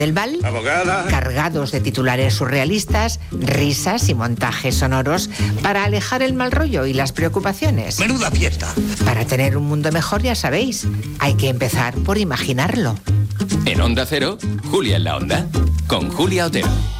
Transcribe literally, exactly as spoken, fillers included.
del Val, Abogada. cargados de titulares surrealistas, risas y montajes sonoros para alejar el mal rollo y las preocupaciones. Menuda fiesta. Para tener un mundo mejor, ya sabéis, hay que empezar por imaginarlo. En Onda Cero, Julia en la Onda, con Julia Otero.